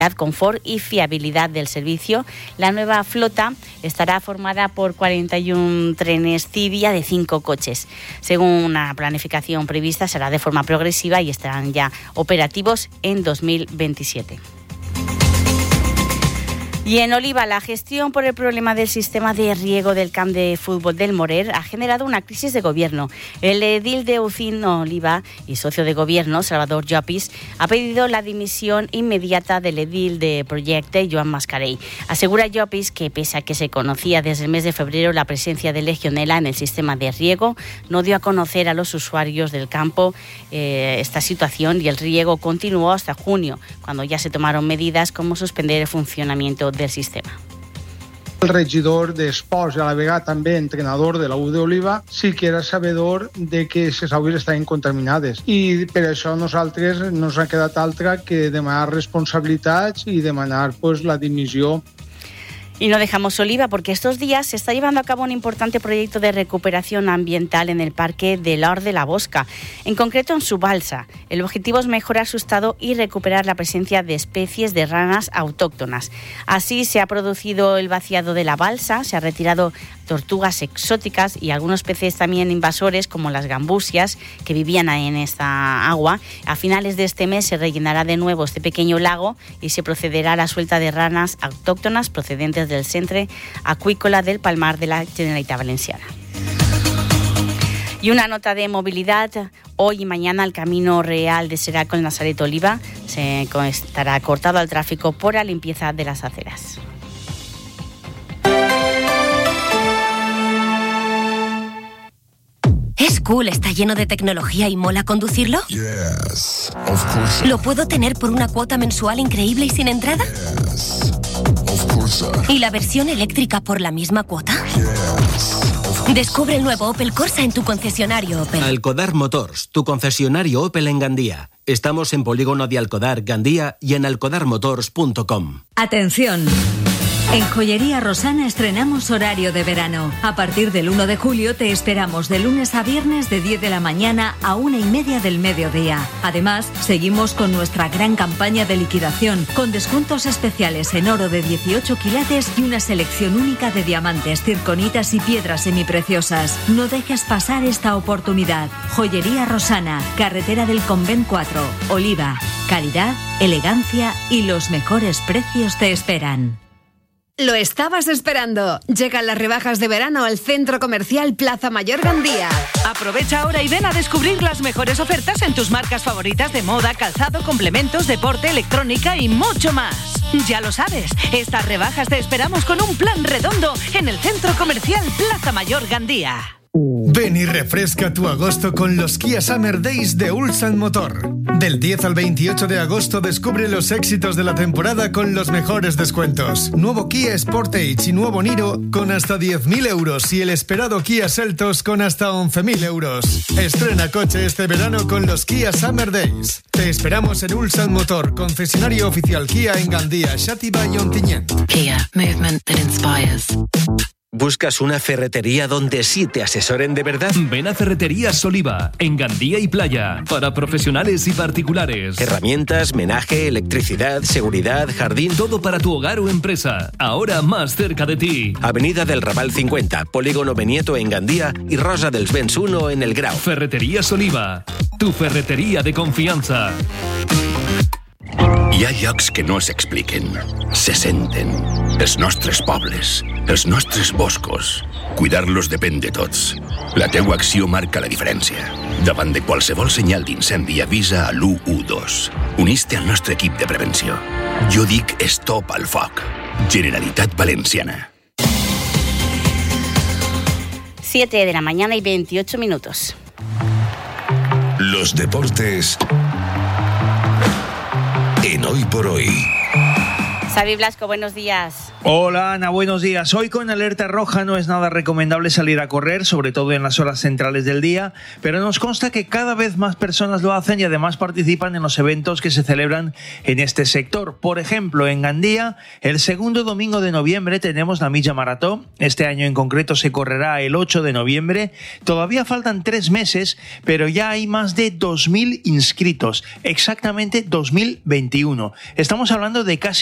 confort y fiabilidad del servicio. La nueva flota estará formada por 41 trenes Cydia de 5 coches. Según una planificación prevista, será de forma progresiva y estarán ya operativos en 2027. Y en Oliva, la gestión por el problema del sistema de riego del camp de fútbol del Morer ha generado una crisis de gobierno. El edil de Ucín Oliva y socio de gobierno, Salvador Llopis, ha pedido la dimisión inmediata del edil de Proyecte, Joan Mascarell. Asegura Llopis que, pese a que se conocía desde el mes de febrero la presencia de Legionela en el sistema de riego, no dio a conocer a los usuarios del campo esta situación y el riego continuó hasta junio, cuando ya se tomaron medidas como suspender el funcionamiento del sistema. El regidor d'Esports i a la vegada també entrenador de la U d'Oliva sí que era sabedor de que les aigües estaven contaminades i per això nosaltres no ens ha quedat altra que demanar responsabilitats i demanar la dimissió. Y no dejamos Oliva porque estos días se está llevando a cabo un importante proyecto de recuperación ambiental en el Parque del Hort de la Bosca, en concreto en su balsa. El objetivo es mejorar su estado y recuperar la presencia de especies de ranas autóctonas. Así se ha producido el vaciado de la balsa, se ha retirado tortugas exóticas y algunos peces también invasores como las gambusias que vivían en esta agua. A finales de este mes se rellenará de nuevo este pequeño lago y se procederá a la suelta de ranas autóctonas procedentes del Centre Acuícola del Palmar de la Generalitat Valenciana. Y una nota de movilidad. Hoy y mañana el camino real de Seraco en Nazaret Oliva estará cortado al tráfico por la limpieza de las aceras. ¿Es cool, está lleno de tecnología y mola conducirlo? Yes, of course. ¿Lo puedo tener por una cuota mensual increíble y sin entrada? Yes, of course. ¿Y la versión eléctrica por la misma cuota? Yes, of course. Descubre el nuevo Opel Corsa en tu concesionario Opel. Alcodar Motors, tu concesionario Opel en Gandía. Estamos en Polígono de Alcodar, Gandía y en alcodarmotors.com. Atención. En Joyería Rosana estrenamos horario de verano. A partir del 1 de julio te esperamos de lunes a viernes de 10 de la mañana a 1:30 del mediodía. Además, seguimos con nuestra gran campaña de liquidación, con descuentos especiales en oro de 18 quilates y una selección única de diamantes, circonitas y piedras semipreciosas. No dejes pasar esta oportunidad. Joyería Rosana, carretera del Convent 4, Oliva. Calidad, elegancia y los mejores precios te esperan. Lo estabas esperando. Llegan las rebajas de verano al Centro Comercial Plaza Mayor Gandía. Aprovecha ahora y ven a descubrir las mejores ofertas en tus marcas favoritas de moda, calzado, complementos, deporte, electrónica y mucho más. Ya lo sabes, estas rebajas te esperamos con un plan redondo en el Centro Comercial Plaza Mayor Gandía. Ven y refresca tu agosto con los Kia Summer Days de Ulsan Motor. Del 10 al 28 de agosto descubre los éxitos de la temporada con los mejores descuentos. Nuevo Kia Sportage y nuevo Niro con hasta 10.000 euros y el esperado Kia Seltos con hasta 11.000 euros. Estrena coche este verano con los Kia Summer Days. Te esperamos en Ulsan Motor, concesionario oficial Kia en Gandía, Xàtiva y Ontinyent. Kia, movement that inspires. ¿Buscas una ferretería donde sí te asesoren de verdad? Ven a Ferreterías Oliva, en Gandía y Playa, para profesionales y particulares. Herramientas, menaje, electricidad, seguridad, jardín... Todo para tu hogar o empresa, ahora más cerca de ti. Avenida del Raval 50, Polígono Benieto en Gandía y Rosa dels Vents 1 en El Grau. Ferreterías Oliva, tu ferretería de confiança. Hi ha llocs que no s'expliquen, se senten. Els nostres pobles, els nostres boscos. Cuidar-los depèn de tots. La teua acció marca la diferència. Davant de qualsevol senyal d'incendi avisa a l'112. Unís-te al nostre equip de prevenció. Jo dic stop al foc. Generalitat Valenciana. 7 de la mañana y 28 minutos. Los deportes en Hoy por Hoy. Xavi Blasco, buenos días. Hola Ana, buenos días. Hoy con alerta roja no es nada recomendable salir a correr, sobre todo en las horas centrales del día, pero nos consta que cada vez más personas lo hacen y además participan en los eventos que se celebran en este sector. Por ejemplo, en Gandía, el segundo domingo de noviembre tenemos la Milla Marató. Este año en concreto se correrá el 8 de noviembre. Todavía faltan 3 meses, pero ya hay más de 2.000 inscritos, exactamente 2021. Estamos hablando de casi